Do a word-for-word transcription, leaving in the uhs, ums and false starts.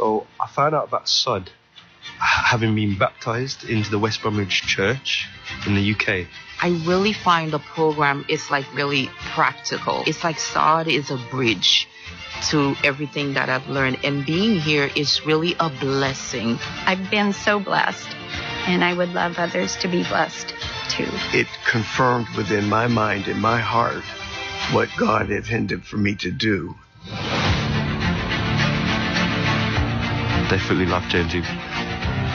So I found out about S O D having been baptized into the West Bromwich Church in the U K. I really find the program is like really practical. It's like S O D is a bridge to everything that I've learned, and being here is really a blessing. I've been so blessed, and I would love others to be blessed too. It confirmed within my mind and my heart what God intended for me to do. Definitely life changing.